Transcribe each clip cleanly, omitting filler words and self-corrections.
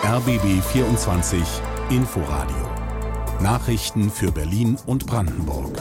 RBB 24 Inforadio. Nachrichten für Berlin und Brandenburg.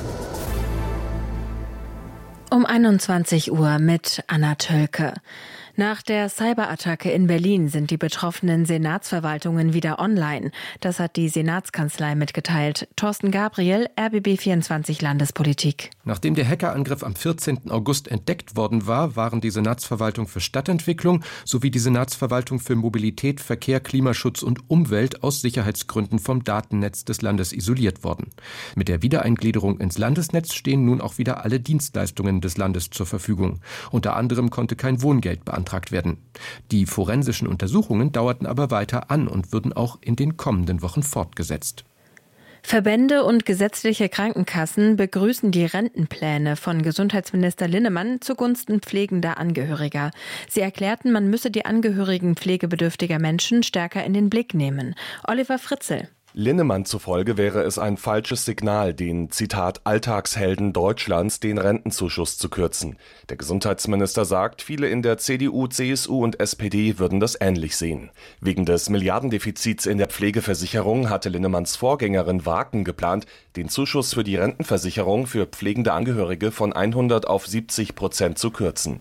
Um 21 Uhr mit Anna Tölke. Nach der Cyberattacke in Berlin sind die betroffenen Senatsverwaltungen wieder online. Das hat die Senatskanzlei mitgeteilt. Thorsten Gabriel, RBB 24 Landespolitik. Nachdem der Hackerangriff am 14. August entdeckt worden war, waren die Senatsverwaltung für Stadtentwicklung sowie die Senatsverwaltung für Mobilität, Verkehr, Klimaschutz und Umwelt aus Sicherheitsgründen vom Datennetz des Landes isoliert worden. Mit der Wiedereingliederung ins Landesnetz stehen nun auch wieder alle Dienstleistungen des Landes zur Verfügung. Unter anderem konnte kein Wohngeld beantragt werden. Die forensischen Untersuchungen dauerten aber weiter an und würden auch in den kommenden Wochen fortgesetzt. Verbände und gesetzliche Krankenkassen begrüßen die Rentenpläne von Gesundheitsminister Linnemann zugunsten pflegender Angehöriger. Sie erklärten, man müsse die Angehörigen pflegebedürftiger Menschen stärker in den Blick nehmen. Oliver Fritzel. Linnemann zufolge wäre es ein falsches Signal, den, Zitat, Alltagshelden Deutschlands den Rentenzuschuss zu kürzen. Der Gesundheitsminister sagt, viele in der CDU, CSU und SPD würden das ähnlich sehen. Wegen des Milliardendefizits in der Pflegeversicherung hatte Linnemanns Vorgängerin Waken geplant, den Zuschuss für die Rentenversicherung für pflegende Angehörige von 100 auf 70% zu kürzen.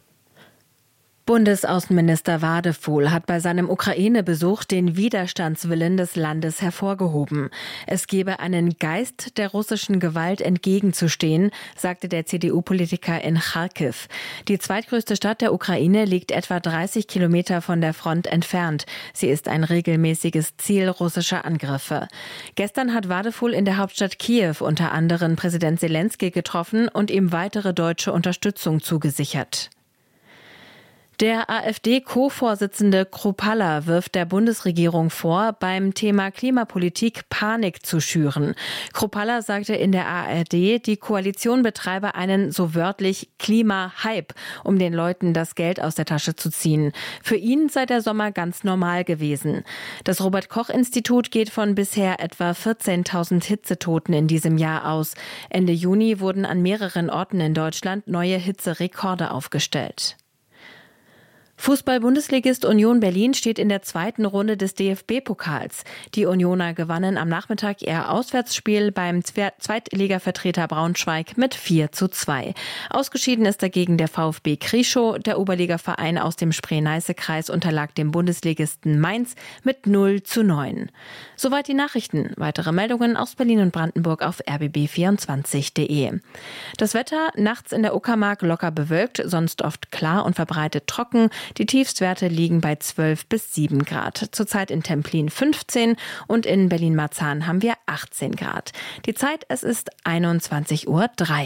Bundesaußenminister Wadefuhl hat bei seinem Ukraine-Besuch den Widerstandswillen des Landes hervorgehoben. Es gebe einen Geist, der russischen Gewalt entgegenzustehen, sagte der CDU-Politiker in Charkiw. Die zweitgrößte Stadt der Ukraine liegt etwa 30 Kilometer von der Front entfernt. Sie ist ein regelmäßiges Ziel russischer Angriffe. Gestern hat Wadefuhl in der Hauptstadt Kiew unter anderem Präsident Selenskyj getroffen und ihm weitere deutsche Unterstützung zugesichert. Der AfD-Co-Vorsitzende Kruppalla wirft der Bundesregierung vor, beim Thema Klimapolitik Panik zu schüren. Kruppalla sagte in der ARD, die Koalition betreibe einen so wörtlich Klima-Hype, um den Leuten das Geld aus der Tasche zu ziehen. Für ihn sei der Sommer ganz normal gewesen. Das Robert-Koch-Institut geht von bisher etwa 14.000 Hitzetoten in diesem Jahr aus. Ende Juni wurden an mehreren Orten in Deutschland neue Hitzerekorde aufgestellt. Fußball-Bundesligist Union Berlin steht in der zweiten Runde des DFB-Pokals. Die Unioner gewannen am Nachmittag ihr Auswärtsspiel beim Zweitligavertreter Braunschweig mit 4:2. Ausgeschieden ist dagegen der VfB Krieschow. Der Oberligaverein aus dem Spree-Neiße-Kreis unterlag dem Bundesligisten Mainz mit 0:9. Soweit die Nachrichten. Weitere Meldungen aus Berlin und Brandenburg auf rbb24.de. Das Wetter nachts in der Uckermark locker bewölkt, sonst oft klar und verbreitet trocken. Die Tiefstwerte liegen bei 12 bis 7 Grad. Zurzeit in Templin 15 und in Berlin-Marzahn haben wir 18 Grad. Die Zeit, es ist 21:03 Uhr.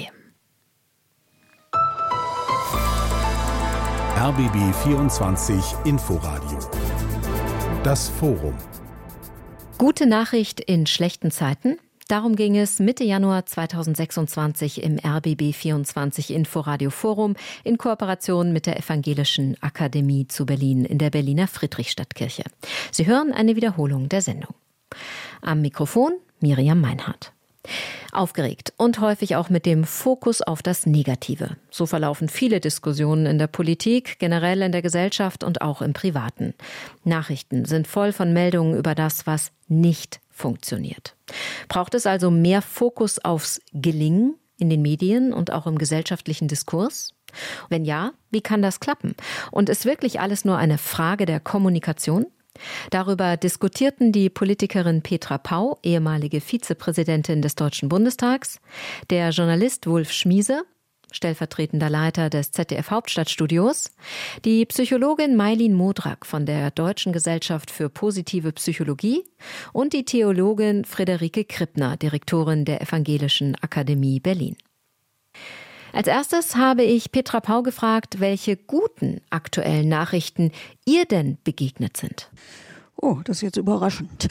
RBB 24 Inforadio. Das Forum. Gute Nachricht in schlechten Zeiten? Darum ging es Mitte Januar 2026 im RBB 24 Inforadio Forum in Kooperation mit der Evangelischen Akademie zu Berlin in der Berliner Friedrichstadtkirche. Sie hören eine Wiederholung der Sendung. Am Mikrofon Miriam Meinhardt. Aufgeregt und häufig auch mit dem Fokus auf das Negative. So verlaufen viele Diskussionen in der Politik, generell in der Gesellschaft und auch im Privaten. Nachrichten sind voll von Meldungen über das, was nicht funktioniert. Braucht es also mehr Fokus aufs Gelingen in den Medien und auch im gesellschaftlichen Diskurs? Wenn ja, wie kann das klappen? Und ist wirklich alles nur eine Frage der Kommunikation? Darüber diskutierten die Politikerin Petra Pau, ehemalige Vizepräsidentin des Deutschen Bundestags, der Journalist Wulf Schmiese, stellvertretender Leiter des ZDF-Hauptstadtstudios, die Psychologin Mailin Modrak von der Deutschen Gesellschaft für positive Psychologie und die Theologin Friederike Krippner, Direktorin der Evangelischen Akademie Berlin. Als erstes habe ich Petra Pau gefragt, welche guten aktuellen Nachrichten ihr denn begegnet sind. Oh, das ist jetzt überraschend.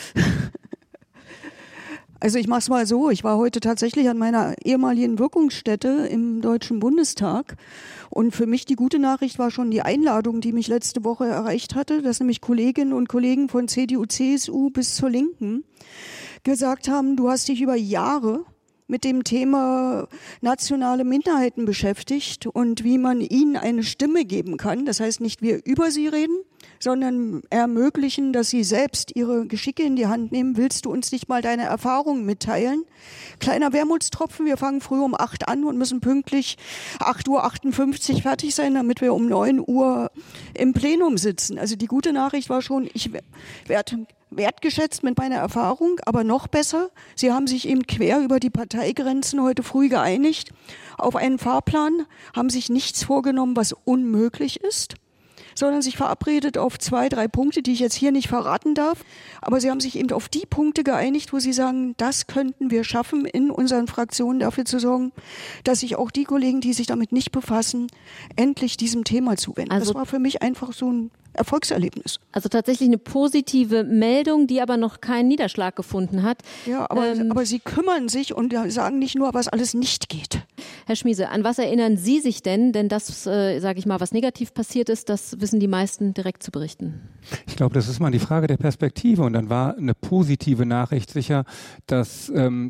Also ich mache es mal so, ich war heute tatsächlich an meiner ehemaligen Wirkungsstätte im Deutschen Bundestag und für mich die gute Nachricht war schon die Einladung, die mich letzte Woche erreicht hatte, dass nämlich Kolleginnen und Kollegen von CDU, CSU bis zur Linken gesagt haben, du hast dich über Jahre mit dem Thema nationale Minderheiten beschäftigt und wie man ihnen eine Stimme geben kann. Das heißt nicht, wir über sie reden, sondern ermöglichen, dass sie selbst ihre Geschicke in die Hand nehmen. Willst du uns nicht mal deine Erfahrungen mitteilen? Kleiner Wermutstropfen, wir fangen früh um 8 an und müssen pünktlich 8:58 Uhr fertig sein, damit wir um 9 Uhr im Plenum sitzen. Also die gute Nachricht war schon, ich werde wertgeschätzt mit meiner Erfahrung, aber noch besser, sie haben sich eben quer über die Parteigrenzen heute früh geeinigt auf einen Fahrplan, haben sich nichts vorgenommen, was unmöglich ist, sondern sich verabredet auf 2, 3 Punkte, die ich jetzt hier nicht verraten darf. Aber sie haben sich eben auf die Punkte geeinigt, wo sie sagen, das könnten wir schaffen, in unseren Fraktionen dafür zu sorgen, dass sich auch die Kollegen, die sich damit nicht befassen, endlich diesem Thema zuwenden. Also, das war für mich einfach so ein Erfolgserlebnis. Also tatsächlich eine positive Meldung, die aber noch keinen Niederschlag gefunden hat. Ja, aber sie kümmern sich und sagen nicht nur, was alles nicht geht. Herr Schmiese, an was erinnern Sie sich denn? Denn das, sage ich mal, was negativ passiert ist, das wissen die meisten direkt zu berichten. Ich glaube, das ist mal die Frage der Perspektive. Und dann war eine positive Nachricht sicher, dass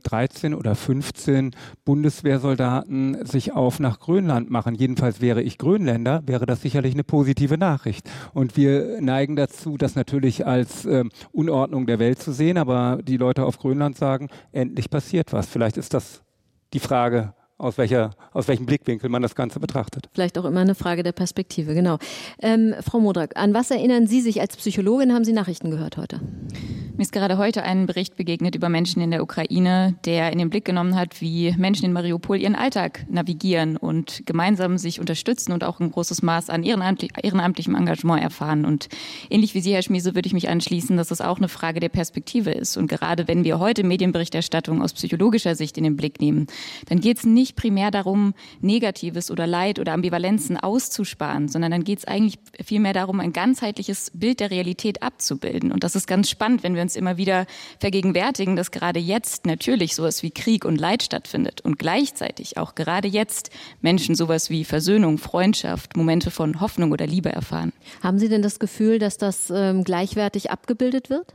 13 oder 15 Bundeswehrsoldaten sich auf nach Grönland machen. Jedenfalls wäre ich Grönländer, wäre das sicherlich eine positive Nachricht. Und wir neigen dazu, das natürlich als Unordnung der Welt zu sehen, aber die Leute auf Grönland sagen, endlich passiert was. Vielleicht ist das die Frage, aus welchem Blickwinkel man das Ganze betrachtet. Vielleicht auch immer eine Frage der Perspektive, genau. Frau Modrak, an was erinnern Sie sich als Psychologin? Haben Sie Nachrichten gehört heute? Mir ist gerade heute ein Bericht begegnet über Menschen in der Ukraine, der in den Blick genommen hat, wie Menschen in Mariupol ihren Alltag navigieren und gemeinsam sich unterstützen und auch ein großes Maß an ehrenamtlichem Engagement erfahren. Und ähnlich wie Sie, Herr Schmiese, würde ich mich anschließen, dass es auch eine Frage der Perspektive ist. Und gerade wenn wir heute Medienberichterstattung aus psychologischer Sicht in den Blick nehmen, dann geht es nicht primär darum, Negatives oder Leid oder Ambivalenzen auszusparen, sondern dann geht es eigentlich vielmehr darum, ein ganzheitliches Bild der Realität abzubilden. Und das ist ganz spannend, wenn wir uns immer wieder vergegenwärtigen, dass gerade jetzt natürlich sowas wie Krieg und Leid stattfindet und gleichzeitig auch gerade jetzt Menschen sowas wie Versöhnung, Freundschaft, Momente von Hoffnung oder Liebe erfahren. Haben Sie denn das Gefühl, dass das gleichwertig abgebildet wird?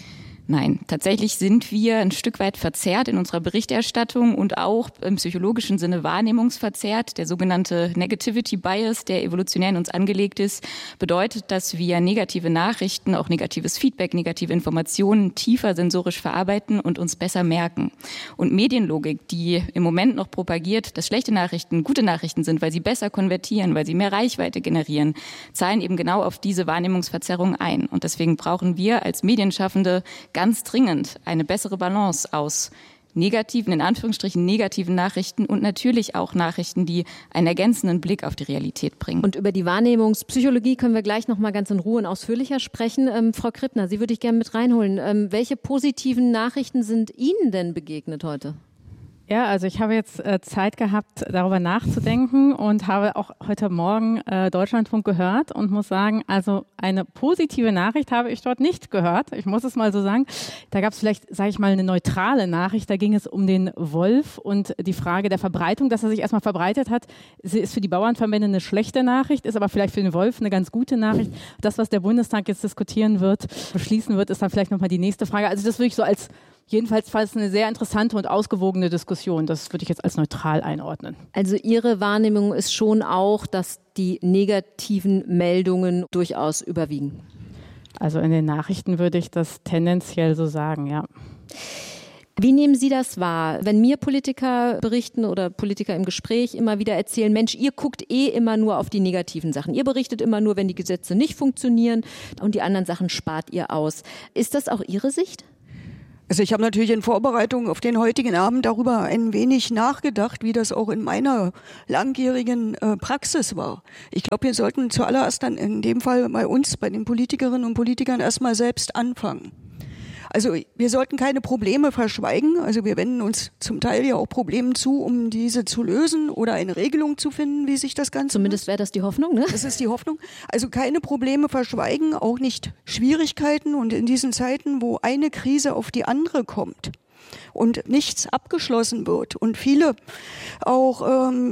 Nein, tatsächlich sind wir ein Stück weit verzerrt in unserer Berichterstattung und auch im psychologischen Sinne wahrnehmungsverzerrt. Der sogenannte Negativity Bias, der evolutionär in uns angelegt ist, bedeutet, dass wir negative Nachrichten, auch negatives Feedback, negative Informationen tiefer sensorisch verarbeiten und uns besser merken. Und Medienlogik, die im Moment noch propagiert, dass schlechte Nachrichten gute Nachrichten sind, weil sie besser konvertieren, weil sie mehr Reichweite generieren, zahlen eben genau auf diese Wahrnehmungsverzerrung ein. Und deswegen brauchen wir als Medienschaffende ganz dringend eine bessere Balance aus negativen, in Anführungsstrichen negativen Nachrichten und natürlich auch Nachrichten, die einen ergänzenden Blick auf die Realität bringen. Und über die Wahrnehmungspsychologie können wir gleich noch mal ganz in Ruhe und ausführlicher sprechen. Frau Krippner, Sie würde ich gerne mit reinholen. Welche positiven Nachrichten sind Ihnen denn begegnet heute? Ja, also ich habe jetzt Zeit gehabt, darüber nachzudenken und habe auch heute Morgen Deutschlandfunk gehört und muss sagen, also eine positive Nachricht habe ich dort nicht gehört. Ich muss es mal so sagen. Da gab es vielleicht, sage ich mal, eine neutrale Nachricht. Da ging es um den Wolf und die Frage der Verbreitung, dass er sich erstmal verbreitet hat. Sie ist für die Bauernverbände eine schlechte Nachricht, ist aber vielleicht für den Wolf eine ganz gute Nachricht. Das, was der Bundestag jetzt diskutieren wird, beschließen wird, ist dann vielleicht nochmal die nächste Frage. Also das würde ich so als jedenfalls eine sehr interessante und ausgewogene Diskussion. Das würde ich jetzt als neutral einordnen. Also Ihre Wahrnehmung ist schon auch, dass die negativen Meldungen durchaus überwiegen? Also in den Nachrichten würde ich das tendenziell so sagen, ja. Wie nehmen Sie das wahr, wenn mir Politiker berichten oder Politiker im Gespräch immer wieder erzählen, Mensch, ihr guckt immer nur auf die negativen Sachen. Ihr berichtet immer nur, wenn die Gesetze nicht funktionieren und die anderen Sachen spart ihr aus. Ist das auch Ihre Sicht? Also ich habe natürlich in Vorbereitung auf den heutigen Abend darüber ein wenig nachgedacht, wie das auch in meiner langjährigen Praxis war. Ich glaube, wir sollten zuallererst dann in dem Fall bei uns, bei den Politikerinnen und Politikern erstmal selbst anfangen. Also wir sollten keine Probleme verschweigen. Also wir wenden uns zum Teil ja auch Problemen zu, um diese zu lösen oder eine Regelung zu finden, wie sich das Ganze Zumindest wäre das die Hoffnung, ne? Das ist die Hoffnung. Also keine Probleme verschweigen, auch nicht Schwierigkeiten. Und in diesen Zeiten, wo eine Krise auf die andere kommt, und nichts abgeschlossen wird und viele auch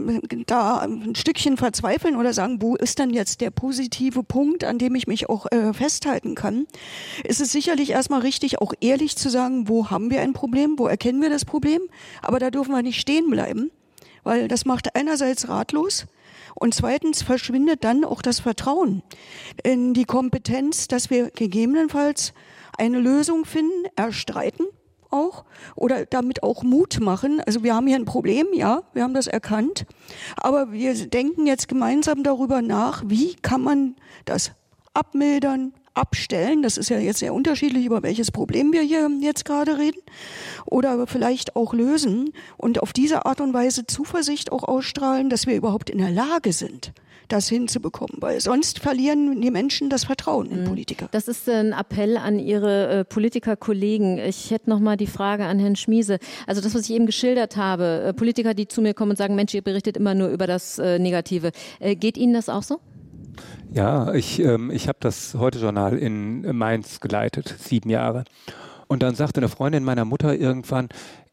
da ein Stückchen verzweifeln oder sagen, wo ist dann jetzt der positive Punkt, an dem ich mich auch festhalten kann, ist es sicherlich erstmal richtig, auch ehrlich zu sagen, wo haben wir ein Problem, wo erkennen wir das Problem, aber da dürfen wir nicht stehen bleiben, weil das macht einerseits ratlos und zweitens verschwindet dann auch das Vertrauen in die Kompetenz, dass wir gegebenenfalls eine Lösung finden, erstreiten auch oder damit auch Mut machen. Also wir haben hier ein Problem, ja, wir haben das erkannt, aber wir denken jetzt gemeinsam darüber nach, wie kann man das abmildern, abstellen. Das ist ja jetzt sehr unterschiedlich, über welches Problem wir hier jetzt gerade reden. Oder vielleicht auch lösen und auf diese Art und Weise Zuversicht auch ausstrahlen, dass wir überhaupt in der Lage sind, das hinzubekommen. Weil sonst verlieren die Menschen das Vertrauen in Politiker. Das ist ein Appell an Ihre Politikerkollegen. Ich hätte noch mal die Frage an Herrn Schmiese. Also das, was ich eben geschildert habe, Politiker, die zu mir kommen und sagen, Mensch, ihr berichtet immer nur über das Negative. Geht Ihnen das auch so? Ja, ich habe das Heute-Journal in Mainz geleitet, 7 Jahre. Und dann sagte eine Freundin meiner Mutter irgendwann,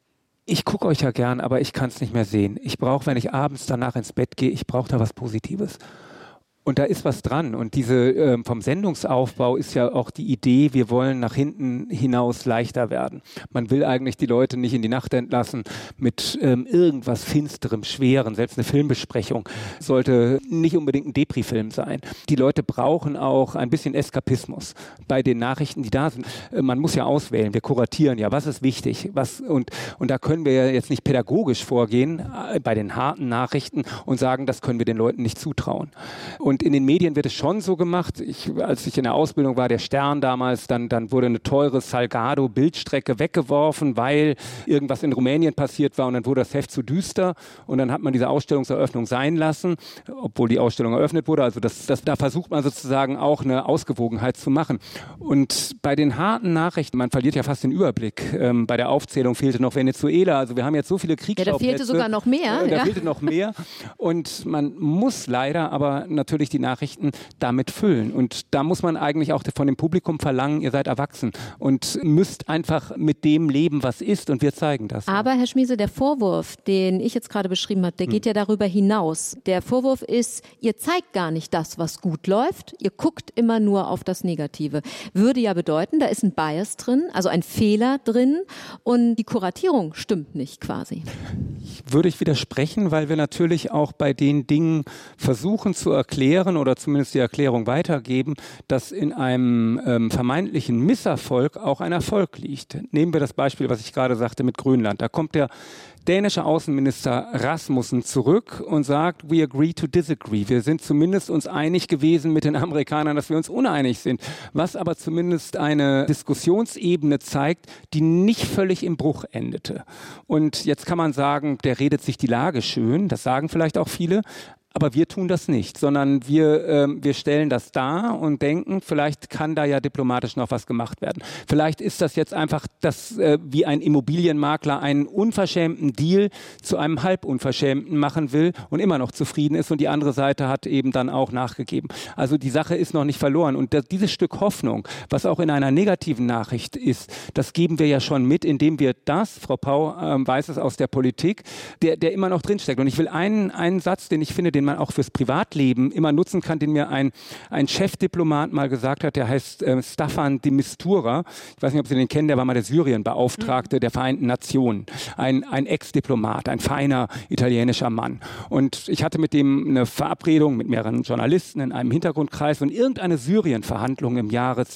ich gucke euch ja gern, aber ich kann es nicht mehr sehen. Ich brauche, wenn ich abends danach ins Bett gehe, ich brauche da was Positives. Und da ist was dran. Und diese vom Sendungsaufbau ist ja auch die Idee, wir wollen nach hinten hinaus leichter werden. Man will eigentlich die Leute nicht in die Nacht entlassen mit irgendwas Finsterem, Schwerem. Selbst eine Filmbesprechung sollte nicht unbedingt ein Depri-Film sein. Die Leute brauchen auch ein bisschen Eskapismus bei den Nachrichten, die da sind. Man muss ja auswählen, wir kuratieren ja, was ist wichtig. Und da können wir ja jetzt nicht pädagogisch vorgehen bei den harten Nachrichten und sagen, das können wir den Leuten nicht zutrauen. Und in den Medien wird es schon so gemacht, als ich in der Ausbildung war, der Stern damals, dann wurde eine teure Salgado-Bildstrecke weggeworfen, weil irgendwas in Rumänien passiert war und dann wurde das Heft zu düster und dann hat man diese Ausstellungseröffnung sein lassen, obwohl die Ausstellung eröffnet wurde. Also da versucht man sozusagen auch eine Ausgewogenheit zu machen. Und bei den harten Nachrichten, man verliert ja fast den Überblick. Bei der Aufzählung fehlte noch Venezuela. Also wir haben jetzt so viele Kriegsschauplätze. Ja, da fehlte sogar noch mehr. Da fehlte noch mehr. Und man muss leider aber natürlich die Nachrichten damit füllen. Und da muss man eigentlich auch von dem Publikum verlangen, ihr seid erwachsen und müsst einfach mit dem leben, was ist, und wir zeigen das. Aber Herr Schmiese, der Vorwurf, den ich jetzt gerade beschrieben habe, der geht ja darüber hinaus. Der Vorwurf ist, ihr zeigt gar nicht das, was gut läuft, ihr guckt immer nur auf das Negative. Würde ja bedeuten, da ist ein Bias drin, also ein Fehler drin und die Kuratierung stimmt nicht quasi. Würde ich widersprechen, weil wir natürlich auch bei den Dingen versuchen zu erklären oder zumindest die Erklärung weitergeben, dass in einem vermeintlichen Misserfolg auch ein Erfolg liegt. Nehmen wir das Beispiel, was ich gerade sagte mit Grönland. Da kommt der dänische Außenminister Rasmussen zurück und sagt, we agree to disagree. Wir sind zumindest uns einig gewesen mit den Amerikanern, dass wir uns uneinig sind. Was aber zumindest eine Diskussionsebene zeigt, die nicht völlig im Bruch endete. Und jetzt kann man sagen, der redet sich die Lage schön. Das sagen vielleicht auch viele. Aber wir tun das nicht, sondern wir stellen das dar und denken, vielleicht kann da ja diplomatisch noch was gemacht werden. Vielleicht ist das jetzt einfach, wie ein Immobilienmakler einen unverschämten Deal zu einem halb unverschämten machen will und immer noch zufrieden ist und die andere Seite hat eben dann auch nachgegeben. Also die Sache ist noch nicht verloren und dieses Stück Hoffnung, was auch in einer negativen Nachricht ist, das geben wir ja schon mit, indem wir das, Frau Pau weiß es aus der Politik, der immer noch drinsteckt. Und ich will einen Satz, den ich finde, den man auch fürs Privatleben immer nutzen kann, den mir ein Chefdiplomat mal gesagt hat, der heißt Staffan de Mistura. Ich weiß nicht, ob Sie den kennen, der war mal der Syrien-Beauftragte der Vereinten Nationen. Ein Ex-Diplomat, ein feiner italienischer Mann. Und ich hatte mit dem eine Verabredung mit mehreren Journalisten in einem Hintergrundkreis und irgendeine Syrien-Verhandlung im Jahre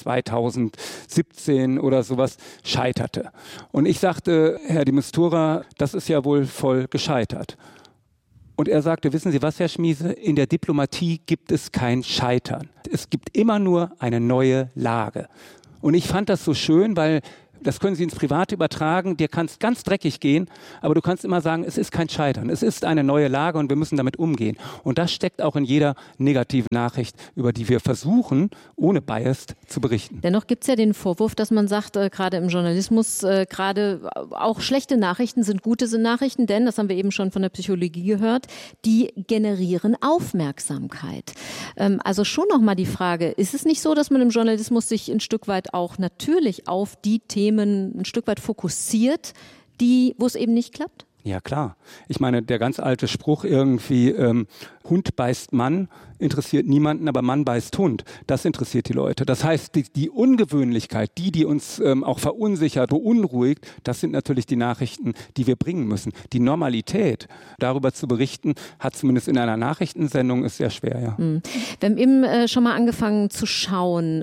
2017 oder sowas scheiterte. Und ich sagte, Herr de Mistura, das ist ja wohl voll gescheitert. Und er sagte, wissen Sie was, Herr Schmiese, in der Diplomatie gibt es kein Scheitern. Es gibt immer nur eine neue Lage. Und ich fand das so schön, weil das können Sie ins Private übertragen, dir kann es ganz dreckig gehen, aber du kannst immer sagen, es ist kein Scheitern, es ist eine neue Lage und wir müssen damit umgehen. Und das steckt auch in jeder negativen Nachricht, über die wir versuchen, ohne Bias zu berichten. Dennoch gibt es ja den Vorwurf, dass man sagt, gerade im Journalismus, gerade auch schlechte Nachrichten sind gute Nachrichten, denn, das haben wir eben schon von der Psychologie gehört, die generieren Aufmerksamkeit. Also schon nochmal die Frage, ist es nicht so, dass man im Journalismus sich ein Stück weit auch natürlich auf die Themen Themen ein Stück weit fokussiert, wo es eben nicht klappt? Ja, klar. Ich meine, der ganz alte Spruch irgendwie, Hund beißt Mann, interessiert niemanden, aber Mann beißt Hund. Das interessiert die Leute. Das heißt, die Ungewöhnlichkeit, die uns auch verunsichert, beunruhigt, das sind natürlich die Nachrichten, die wir bringen müssen. Die Normalität, darüber zu berichten, hat zumindest in einer Nachrichtensendung, ist sehr schwer, ja. Wir haben eben schon mal angefangen zu schauen,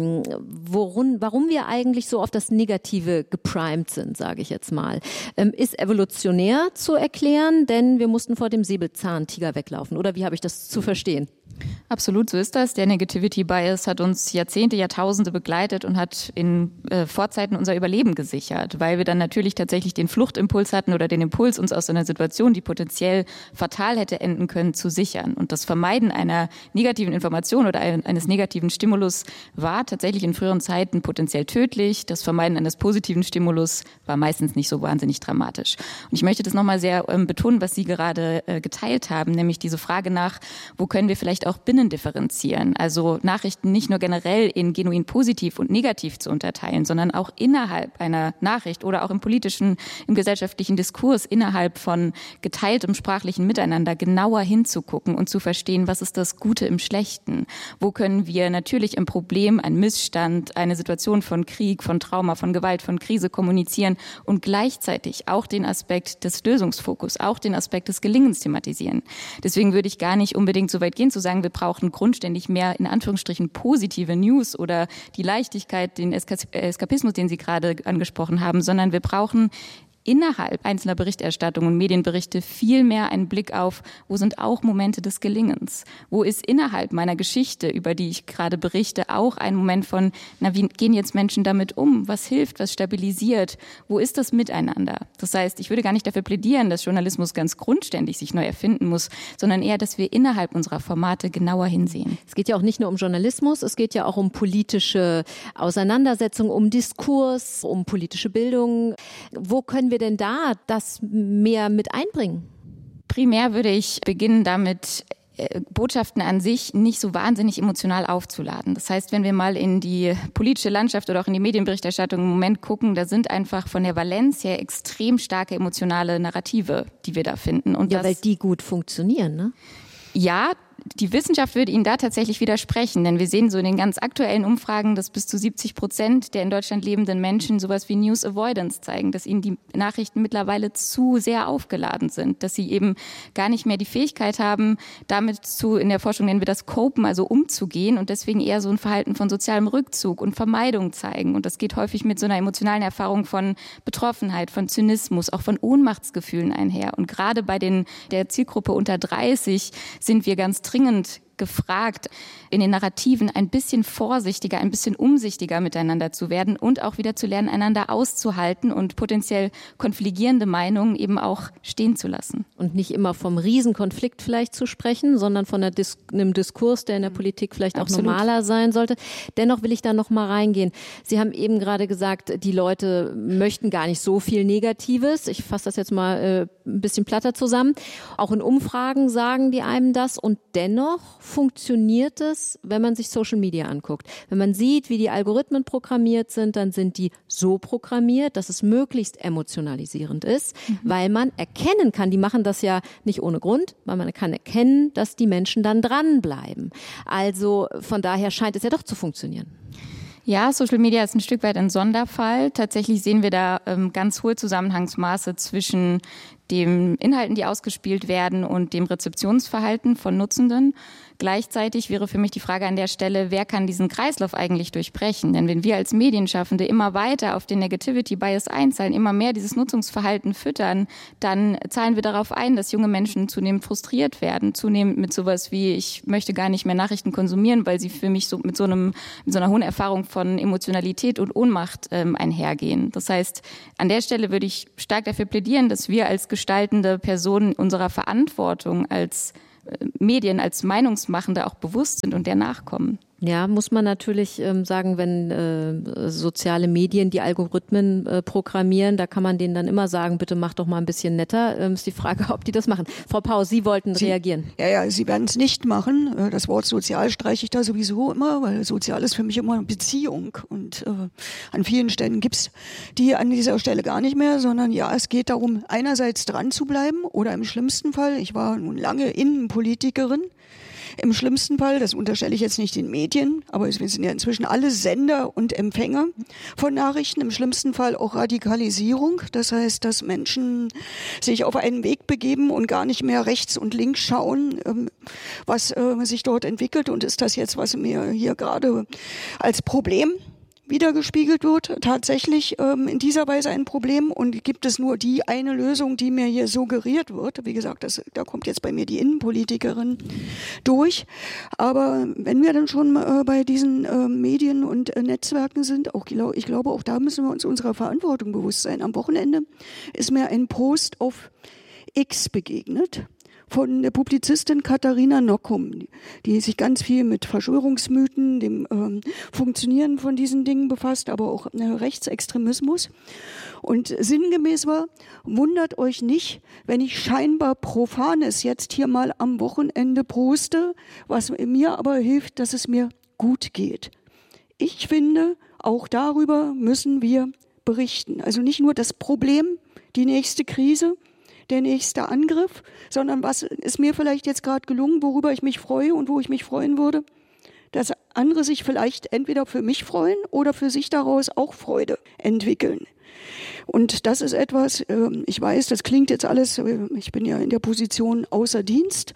warum wir eigentlich so auf das Negative geprimed sind, sage ich jetzt mal. Ist evolutionär zu erklären, denn wir mussten vor dem Säbelzahntiger weglaufen. Oder wie habe ich das zu verstehen? Absolut, so ist das. Der Negativity Bias hat uns Jahrzehnte, Jahrtausende begleitet und hat in Vorzeiten unser Überleben gesichert, weil wir dann natürlich tatsächlich den Fluchtimpuls hatten oder den Impuls, uns aus einer Situation, die potenziell fatal hätte enden können, zu sichern. Und das Vermeiden einer negativen Information oder eines negativen Stimulus war tatsächlich in früheren Zeiten potenziell tödlich. Das Vermeiden eines positiven Stimulus war meistens nicht so wahnsinnig dramatisch. Und ich möchte das nochmal sehr betonen, was Sie gerade geteilt haben, nämlich diese Frage nach, wo können wir vielleicht auch binnen differenzieren, also Nachrichten nicht nur generell in genuin positiv und negativ zu unterteilen, sondern auch innerhalb einer Nachricht oder auch im politischen, im gesellschaftlichen Diskurs innerhalb von geteiltem sprachlichen Miteinander genauer hinzugucken und zu verstehen, was ist das Gute im Schlechten? Wo können wir natürlich ein Problem, ein Missstand, eine Situation von Krieg, von Trauma, von Gewalt, von Krise kommunizieren und gleichzeitig auch den Aspekt des Lösungsfokus, auch den Aspekt des Gelingens thematisieren. Deswegen würde ich gar nicht unbedingt so weit gehen zu sagen, wir brauchen grundständig mehr, in Anführungsstrichen, positive News oder die Leichtigkeit, den Eskapismus, den Sie gerade angesprochen haben, sondern wir brauchen innerhalb einzelner Berichterstattung und Medienberichte viel mehr einen Blick auf, wo sind auch Momente des Gelingens? Wo ist innerhalb meiner Geschichte, über die ich gerade berichte, auch ein Moment von, wie gehen jetzt Menschen damit um? Was hilft, was stabilisiert? Wo ist das Miteinander? Das heißt, ich würde gar nicht dafür plädieren, dass Journalismus ganz grundständig sich neu erfinden muss, sondern eher, dass wir innerhalb unserer Formate genauer hinsehen. Es geht ja auch nicht nur um Journalismus, es geht ja auch um politische Auseinandersetzung, um Diskurs, um politische Bildung. Wo können wir denn da das mehr mit einbringen? Primär würde ich beginnen damit, Botschaften an sich nicht so wahnsinnig emotional aufzuladen. Das heißt, wenn wir mal in die politische Landschaft oder auch in die Medienberichterstattung im Moment gucken, da sind einfach von der Valenz her extrem starke emotionale Narrative, die wir da finden. Und weil die gut funktionieren, ne? Ja, die Wissenschaft würde Ihnen da tatsächlich widersprechen, denn wir sehen so in den ganz aktuellen Umfragen, dass bis zu 70% der in Deutschland lebenden Menschen sowas wie News Avoidance zeigen, dass ihnen die Nachrichten mittlerweile zu sehr aufgeladen sind, dass sie eben gar nicht mehr die Fähigkeit haben, damit in der Forschung nennen wir das Copen, also umzugehen und deswegen eher so ein Verhalten von sozialem Rückzug und Vermeidung zeigen. Und das geht häufig mit so einer emotionalen Erfahrung von Betroffenheit, von Zynismus, auch von Ohnmachtsgefühlen einher. Und gerade bei der Zielgruppe unter 30 sind wir ganz dringend gefragt, in den Narrativen ein bisschen vorsichtiger, ein bisschen umsichtiger miteinander zu werden und auch wieder zu lernen, einander auszuhalten und potenziell konfligierende Meinungen eben auch stehen zu lassen. Und nicht immer vom Riesenkonflikt vielleicht zu sprechen, sondern von einem Diskurs, der in der Politik vielleicht auch normaler sein sollte. Dennoch will ich da noch mal reingehen. Sie haben eben gerade gesagt, die Leute möchten gar nicht so viel Negatives. Ich fasse das jetzt mal ein bisschen platter zusammen. Auch in Umfragen sagen die einem das und dennoch funktioniert es, wenn man sich Social Media anguckt. Wenn man sieht, wie die Algorithmen programmiert sind, dann sind die so programmiert, dass es möglichst emotionalisierend ist, weil man erkennen kann, die machen das ja nicht ohne Grund, weil man kann erkennen, dass die Menschen dann dranbleiben. Also von daher scheint es ja doch zu funktionieren. Ja, Social Media ist ein Stück weit ein Sonderfall. Tatsächlich sehen wir da ganz hohe Zusammenhangsmaße zwischen den Inhalten, die ausgespielt werden und dem Rezeptionsverhalten von Nutzenden. Gleichzeitig wäre für mich die Frage an der Stelle, wer kann diesen Kreislauf eigentlich durchbrechen? Denn wenn wir als Medienschaffende immer weiter auf den Negativity Bias einzahlen, immer mehr dieses Nutzungsverhalten füttern, dann zahlen wir darauf ein, dass junge Menschen zunehmend frustriert werden, zunehmend mit sowas wie, ich möchte gar nicht mehr Nachrichten konsumieren, weil sie für mich so mit so einer hohen Erfahrung von Emotionalität und Ohnmacht einhergehen. Das heißt, an der Stelle würde ich stark dafür plädieren, dass wir als gestaltende Personen unserer Verantwortung als Medien, als Meinungsmachende auch bewusst sind und der nachkommen. Ja, muss man natürlich sagen, wenn soziale Medien die Algorithmen programmieren, da kann man denen dann immer sagen, bitte mach doch mal ein bisschen netter. Ist die Frage, ob die das machen. Frau Paus, Sie wollten reagieren. Ja, Sie werden es nicht machen. Das Wort sozial streiche ich da sowieso immer, weil sozial ist für mich immer eine Beziehung. Und an vielen Stellen gibt's die an dieser Stelle gar nicht mehr, sondern ja, es geht darum, einerseits dran zu bleiben oder im schlimmsten Fall, ich war nun lange Innenpolitikerin, im schlimmsten Fall, das unterstelle ich jetzt nicht den Medien, aber wir sind ja inzwischen alle Sender und Empfänger von Nachrichten, im schlimmsten Fall auch Radikalisierung. Das heißt, dass Menschen sich auf einen Weg begeben und gar nicht mehr rechts und links schauen, was sich dort entwickelt und ist das jetzt, was mir hier gerade als Problem wiedergespiegelt wird, tatsächlich in dieser Weise ein Problem und gibt es nur die eine Lösung, die mir hier suggeriert wird. Wie gesagt, da kommt jetzt bei mir die Innenpolitikerin durch. Aber wenn wir dann schon bei diesen Medien und Netzwerken sind, ich glaube, auch da müssen wir uns unserer Verantwortung bewusst sein. Am Wochenende ist mir ein Post auf X begegnet von der Publizistin Katharina Nockum, die sich ganz viel mit Verschwörungsmythen, dem Funktionieren von diesen Dingen befasst, aber auch Rechtsextremismus. Und sinngemäß war, wundert euch nicht, wenn ich scheinbar Profanes jetzt hier mal am Wochenende poste, was mir aber hilft, dass es mir gut geht. Ich finde, auch darüber müssen wir berichten. Also nicht nur das Problem, die nächste Krise, der nächste Angriff, sondern was ist mir vielleicht jetzt gerade gelungen, worüber ich mich freue und wo ich mich freuen würde, dass andere sich vielleicht entweder für mich freuen oder für sich daraus auch Freude entwickeln. Und das ist etwas, ich weiß, das klingt jetzt alles, ich bin ja in der Position außer Dienst,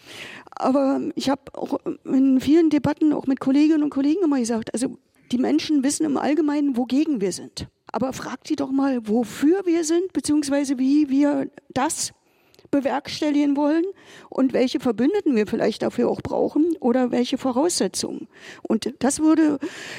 aber ich habe auch in vielen Debatten auch mit Kolleginnen und Kollegen immer gesagt, also die Menschen wissen im Allgemeinen, wogegen wir sind. Aber fragt die doch mal, wofür wir sind, beziehungsweise wie wir das bewerkstelligen wollen und welche Verbündeten wir vielleicht dafür auch brauchen oder welche Voraussetzungen. Und das würde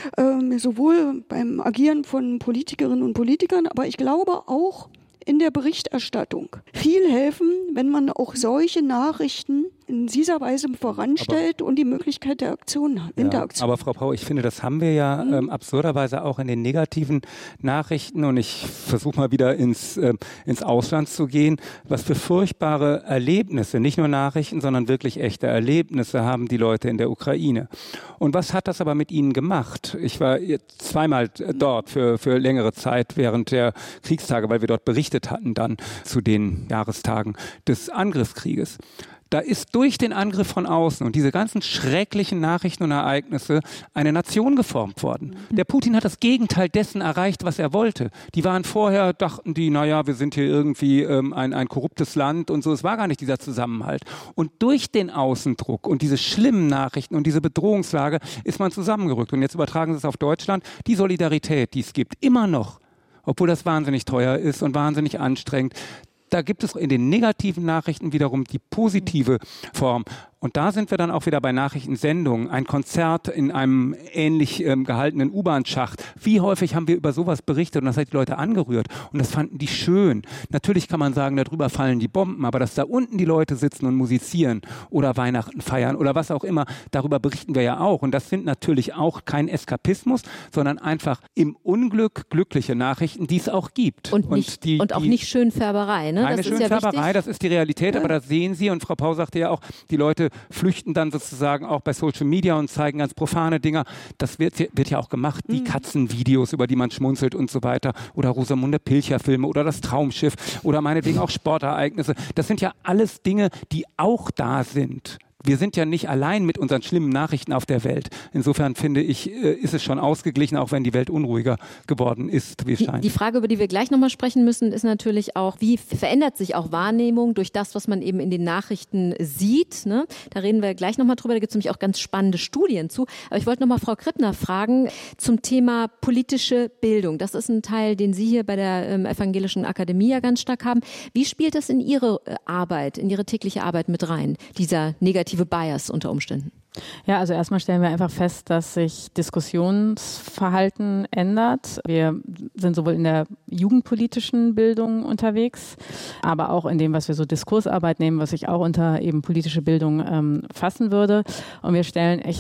sowohl beim Agieren von Politikerinnen und Politikern, aber ich glaube auch in der Berichterstattung viel helfen, wenn man auch solche Nachrichten in dieser Weise voranstellt und die Möglichkeit der Interaktion. Aber Frau Pau, ich finde, das haben wir ja absurderweise auch in den negativen Nachrichten und ich versuche mal wieder ins Ausland zu gehen. Was für furchtbare Erlebnisse, nicht nur Nachrichten, sondern wirklich echte Erlebnisse haben die Leute in der Ukraine. Und was hat das aber mit ihnen gemacht? Ich war zweimal dort für längere Zeit während der Kriegstage, weil wir dort berichtet hatten dann zu den Jahrestagen des Angriffskrieges. Da ist durch den Angriff von außen und diese ganzen schrecklichen Nachrichten und Ereignisse eine Nation geformt worden. Der Putin hat das Gegenteil dessen erreicht, was er wollte. Die waren vorher, dachten die, naja, wir sind hier irgendwie ein korruptes Land und so. Es war gar nicht dieser Zusammenhalt. Und durch den Außendruck und diese schlimmen Nachrichten und diese Bedrohungslage ist man zusammengerückt. Und jetzt übertragen Sie es auf Deutschland. Die Solidarität, die es gibt, immer noch, obwohl das wahnsinnig teuer ist und wahnsinnig anstrengend, da gibt es in den negativen Nachrichten wiederum die positive Form. Und da sind wir dann auch wieder bei Nachrichtensendungen. Ein Konzert in einem ähnlich gehaltenen U-Bahn-Schacht. Wie häufig haben wir über sowas berichtet und das hat die Leute angerührt. Und das fanden die schön. Natürlich kann man sagen, darüber fallen die Bomben, aber dass da unten die Leute sitzen und musizieren oder Weihnachten feiern oder was auch immer, darüber berichten wir ja auch. Und das sind natürlich auch kein Eskapismus, sondern einfach im Unglück glückliche Nachrichten, die es auch gibt. Und auch nicht Schönfärberei. Ne? Keine Schönfärberei, ja, das ist die Realität, aber das sehen Sie. Und Frau Pau sagte ja auch, die Leute flüchten dann sozusagen auch bei Social Media und zeigen ganz profane Dinger. Das wird ja auch gemacht, die Katzenvideos, über die man schmunzelt und so weiter. Oder Rosamunde Pilcher-Filme oder das Traumschiff oder meinetwegen auch Sportereignisse. Das sind ja alles Dinge, die auch da sind. Wir sind ja nicht allein mit unseren schlimmen Nachrichten auf der Welt. Insofern finde ich, ist es schon ausgeglichen, auch wenn die Welt unruhiger geworden ist, wie es scheint. Die Frage, über die wir gleich nochmal sprechen müssen, ist natürlich auch, wie verändert sich auch Wahrnehmung durch das, was man eben in den Nachrichten sieht. Ne? Da reden wir gleich nochmal drüber. Da gibt es nämlich auch ganz spannende Studien zu. Aber ich wollte nochmal Frau Krippner fragen zum Thema politische Bildung. Das ist ein Teil, den Sie hier bei der Evangelischen Akademie ja ganz stark haben. Wie spielt das in Ihre Arbeit, in Ihre tägliche Arbeit mit rein, dieser negative Bias unter Umständen? Ja, also erstmal stellen wir einfach fest, dass sich Diskussionsverhalten ändert. Wir sind sowohl in der jugendpolitischen Bildung unterwegs, aber auch in dem, was wir so Diskursarbeit nehmen, was ich auch unter eben politische Bildung fassen würde. Und wir stellen echt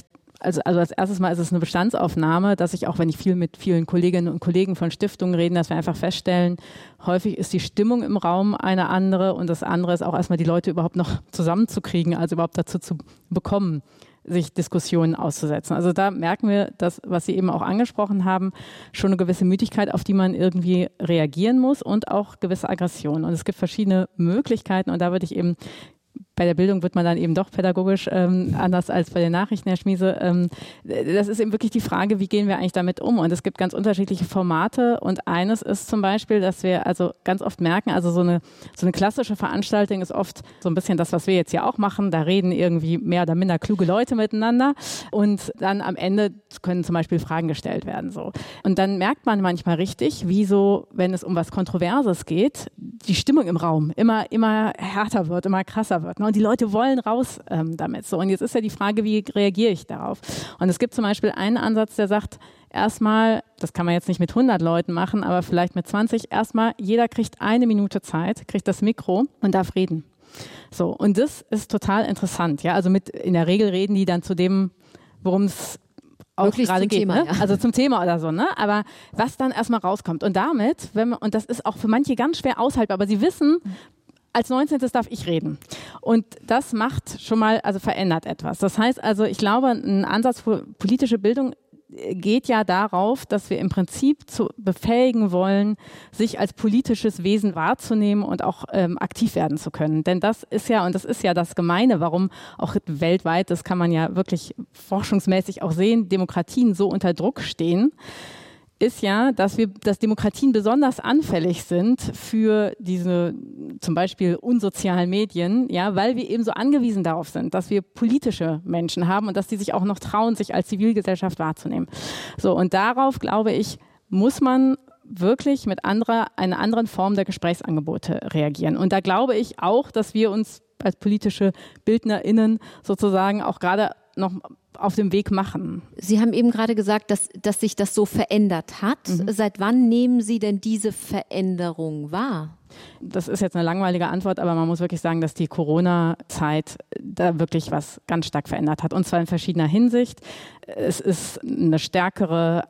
Also als erstes Mal ist es eine Bestandsaufnahme, dass ich auch, wenn ich viel mit vielen Kolleginnen und Kollegen von Stiftungen rede, dass wir einfach feststellen, häufig ist die Stimmung im Raum eine andere und das andere ist auch erstmal die Leute überhaupt noch zusammenzukriegen, also überhaupt dazu zu bekommen, sich Diskussionen auszusetzen. Also da merken wir, dass, was Sie eben auch angesprochen haben, schon eine gewisse Müdigkeit, auf die man irgendwie reagieren muss und auch gewisse Aggression. Und es gibt verschiedene Möglichkeiten und da würde ich eben bei der Bildung wird man dann eben doch pädagogisch anders als bei den Nachrichten, Herr Schmiese. Das ist eben wirklich die Frage, wie gehen wir eigentlich damit um? Und es gibt ganz unterschiedliche Formate und eines ist zum Beispiel, dass wir also ganz oft merken, also so eine klassische Veranstaltung ist oft so ein bisschen das, was wir jetzt hier auch machen. Da reden irgendwie mehr oder minder kluge Leute miteinander und dann am Ende können zum Beispiel Fragen gestellt werden. So. Und dann merkt man manchmal richtig, wie so, wenn es um was Kontroverses geht, die Stimmung im Raum immer härter wird, immer krasser wird. Und die Leute wollen raus damit. So. Und jetzt ist ja die Frage, wie reagiere ich darauf? Und es gibt zum Beispiel einen Ansatz, der sagt, erstmal, das kann man jetzt nicht mit 100 Leuten machen, aber vielleicht mit 20, erstmal, jeder kriegt 1 Minute Zeit, kriegt das Mikro und darf reden. So. Und das ist total interessant. Ja? Also in der Regel reden die dann zu dem, worum es auch wirklich gerade geht, Thema, ne? Ja. Also zum Thema oder so, ne? Aber was dann erstmal rauskommt. Und damit, und das ist auch für manche ganz schwer aushaltbar, aber sie wissen, als 19. darf ich reden. Und das macht schon mal, also verändert etwas. Das heißt also, ich glaube, ein Ansatz für politische Bildung geht ja darauf, dass wir im Prinzip befähigen wollen, sich als politisches Wesen wahrzunehmen und auch aktiv werden zu können. Denn das ist ja das Gemeine, warum auch weltweit, das kann man ja wirklich forschungsmäßig auch sehen, Demokratien so unter Druck stehen, ist ja, dass Demokratien besonders anfällig sind für diese zum Beispiel unsozialen Medien, ja, weil wir eben so angewiesen darauf sind, dass wir politische Menschen haben und dass die sich auch noch trauen, sich als Zivilgesellschaft wahrzunehmen. So, und darauf, glaube ich, muss man wirklich mit einer anderen Form der Gesprächsangebote reagieren. Und da glaube ich auch, dass wir uns als politische BildnerInnen sozusagen auch gerade noch auf dem Weg machen. Sie haben eben gerade gesagt, dass sich das so verändert hat. Seit wann nehmen Sie denn diese Veränderung wahr? Das ist jetzt eine langweilige Antwort, aber man muss wirklich sagen, dass die Corona-Zeit da wirklich was ganz stark verändert hat. Und zwar in verschiedener Hinsicht. Es ist eine stärkere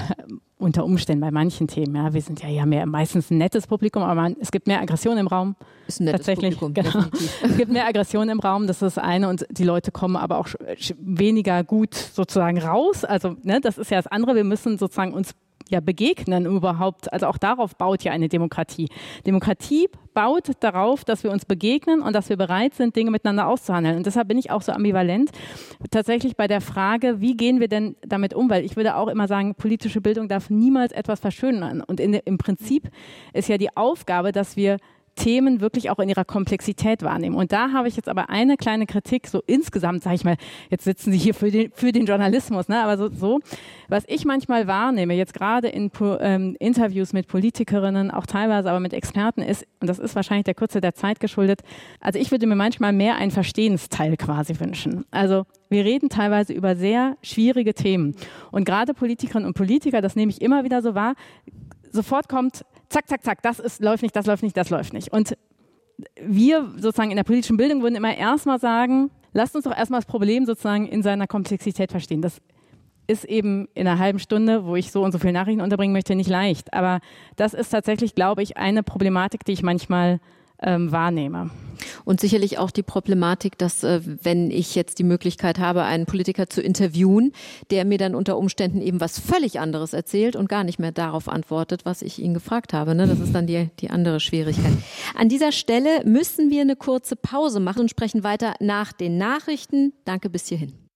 unter Umständen bei manchen Themen. Ja, wir sind ja meistens ein nettes Publikum, aber es gibt mehr Aggression im Raum. Ist ein nettes Publikum, genau. Es gibt mehr Aggression im Raum, das ist das eine. Und die Leute kommen aber auch weniger gut sozusagen raus. Also das ist ja das andere. Wir müssen sozusagen uns begegnen überhaupt. Also auch darauf baut ja eine Demokratie. Demokratie baut darauf, dass wir uns begegnen und dass wir bereit sind, Dinge miteinander auszuhandeln. Und deshalb bin ich auch so ambivalent tatsächlich bei der Frage, wie gehen wir denn damit um? Weil ich würde auch immer sagen, politische Bildung darf niemals etwas verschönern. Und im Prinzip ist ja die Aufgabe, dass wir Themen wirklich auch in ihrer Komplexität wahrnehmen. Und da habe ich jetzt aber eine kleine Kritik, so insgesamt, sage ich mal, jetzt sitzen Sie hier für den Journalismus, ne? Aber so, was ich manchmal wahrnehme, jetzt gerade in Interviews mit Politikerinnen, auch teilweise aber mit Experten ist, und das ist wahrscheinlich der Kürze der Zeit geschuldet, also ich würde mir manchmal mehr einen Verstehensteil quasi wünschen. Also wir reden teilweise über sehr schwierige Themen. Und gerade Politikerinnen und Politiker, das nehme ich immer wieder so wahr, sofort kommt zack, zack, zack, läuft nicht, das läuft nicht, das läuft nicht. Und wir sozusagen in der politischen Bildung würden immer erstmal sagen, lasst uns doch erstmal das Problem sozusagen in seiner Komplexität verstehen. Das ist eben in einer halben Stunde, wo ich so und so viele Nachrichten unterbringen möchte, nicht leicht. Aber das ist tatsächlich, glaube ich, eine Problematik, die ich manchmal wahrnehme. Und sicherlich auch die Problematik, dass wenn ich jetzt die Möglichkeit habe, einen Politiker zu interviewen, der mir dann unter Umständen eben was völlig anderes erzählt und gar nicht mehr darauf antwortet, was ich ihn gefragt habe. Ne? Das ist dann die andere Schwierigkeit. An dieser Stelle müssen wir eine kurze Pause machen und sprechen weiter nach den Nachrichten. Danke bis hierhin.